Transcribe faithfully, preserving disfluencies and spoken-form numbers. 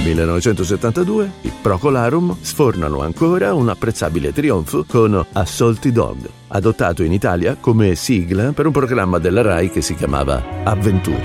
millenovecentosettantadue i Procolarum sfornano ancora un apprezzabile trionfo con Assaulty Dog, adottato in Italia come sigla per un programma della Rai che si chiamava Avventure.